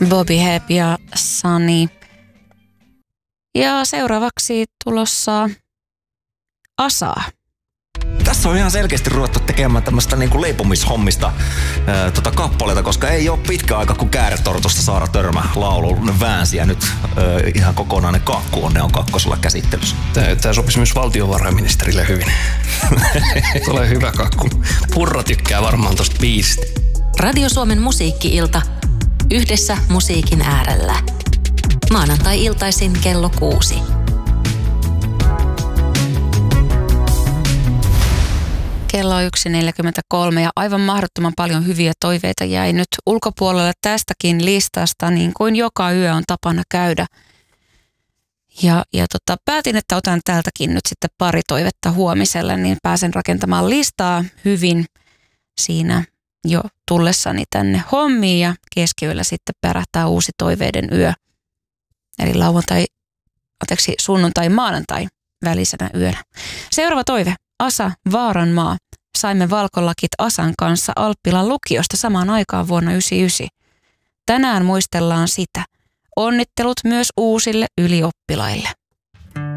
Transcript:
Bobby Hebb ja Sunny. Ja seuraavaksi tulossa Asaa. Tässä on ihan selkeästi ruvettu tekemään tämmöistä niinku leipomishommista kappaleita, koska ei ole pitkä aika, kun Kääretortusta Saara Törmä laulu väänsi ja nyt ihan kokonainen kakkuonne on kakkosella käsittelyssä. Tämä sopisi myös valtiovarainministerille hyvin. Tulee hyvä kakku. Purra tykkää varmaan tosta biisistä. Radio Suomen musiikki-ilta. Yhdessä musiikin äärellä. Maanantai-iltaisin kello 6. Kello on 1.43 ja aivan mahdottoman paljon hyviä toiveita jäi nyt ulkopuolelle tästäkin listasta, niin kuin joka yö on tapana käydä. Ja päätin, että otan täältäkin nyt sitten pari toivetta huomiselle, niin pääsen rakentamaan listaa hyvin siinä jo tullessani tänne hommiin ja keskiyöllä sitten pärähtää uusi toiveiden yö. Eli sunnuntai maanantai välisenä yönä. Seuraava toive. Asa, Vaaranmaa. Saimme valkolakit Asan kanssa Alppilan lukiosta samaan aikaan vuonna 1999. Tänään muistellaan sitä. Onnittelut myös uusille ylioppilaille.